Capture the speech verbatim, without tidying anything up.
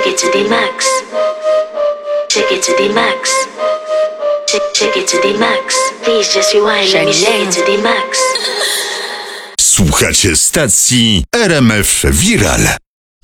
it to the max. Shake it to the max. Shake, shake it to the max. Please just rewind, let me shake it to the max. Słuchacie stacji R M F Viral.